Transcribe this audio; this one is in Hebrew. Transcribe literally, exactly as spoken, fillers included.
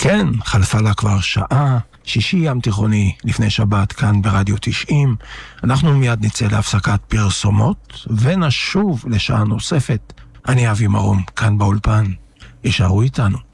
כן, חלפה לה כבר שעה, שישי ים תיכוני לפני שבת כאן ברדיו תשעים. אנחנו מיד נצא להפסקת פרסומות ונשוב לשעה נוספת. אני אבי מרום כאן באולפן. יישארו איתנו.